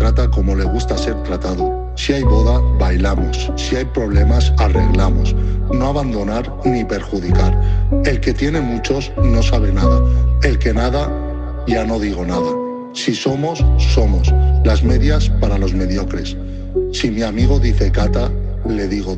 trata como le gusta ser tratado. Si hay boda, bailamos. Si hay problemas, arreglamos. No abandonar ni perjudicar. El que tiene muchos no sabe nada. El que nada, ya no digo nada. Si somos, somos. Las medias para los mediocres. Si mi amigo dice cata, le digo